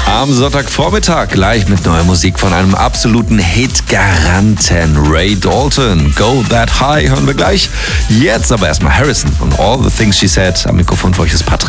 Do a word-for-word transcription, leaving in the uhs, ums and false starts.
Am Sonntagvormittag gleich mit neuer Musik von einem absoluten Hit-Garanten, Ray Dalton. Go That High hören wir gleich. Jetzt aber erstmal Harrison und All the Things She Said. Am Mikrofon für euch ist Patrick.